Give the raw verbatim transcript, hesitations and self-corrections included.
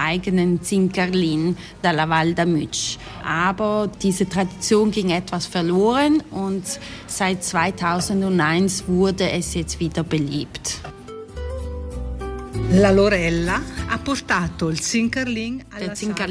eigenen Zinkerlin dalla Val d'Amütsch. Aber diese Tradition ging etwas verloren und seit zweitausendeins wurde es jetzt wieder belebt. La Lorella ha portato il Zinkerlin alla